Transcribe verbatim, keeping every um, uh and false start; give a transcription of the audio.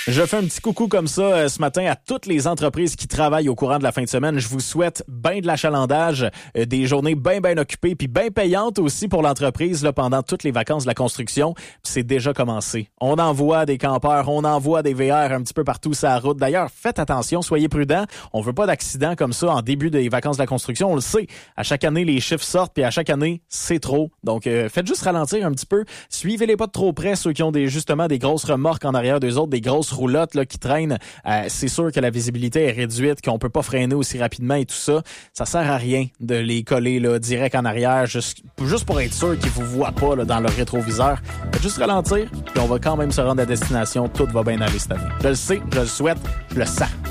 Je fais un petit coucou comme ça euh, ce matin à toutes les entreprises qui travaillent au courant de la fin de semaine. Je vous souhaite bien de l'achalandage, euh, des journées bien bien occupées, puis bien payantes aussi pour l'entreprise là, pendant toutes les vacances de la construction. Puis c'est déjà commencé. On envoie des campeurs, on envoie des V R un petit peu partout sur la route. D'ailleurs, faites attention, soyez prudents. On veut pas d'accidents comme ça en début des vacances de la construction. On le sait. À chaque année, les chiffres sortent, puis à chaque année, c'est trop. Donc, euh, faites juste ralentir un petit peu. Suivez-les pas de trop près, ceux qui ont des justement des grosses remorques en arrière d'eux autres, des grosses roulottes là, qui traînent. Euh, c'est sûr que la visibilité est réduite, qu'on peut pas freiner aussi rapidement et tout ça. Ça sert à rien de les coller là, direct en arrière, juste, juste pour être sûr qu'ils vous voient pas là, dans leur rétroviseur. Faites juste ralentir, puis on va quand même se rendre à destination. Tout va bien aller cette année. Je le sais, je le souhaite, je le sens.